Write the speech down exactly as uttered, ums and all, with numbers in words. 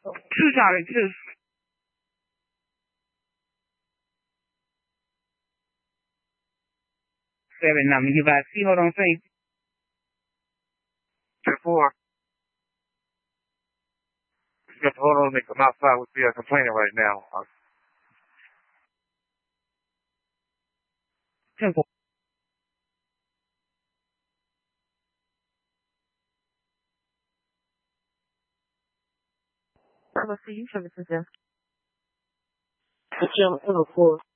Two Charlie two. Seven number. You about see, hold on, say. ten four. You have to hold on, I'm outside with the uh, complaining right now. ten four. Let's see, you services there. Jim, ten four.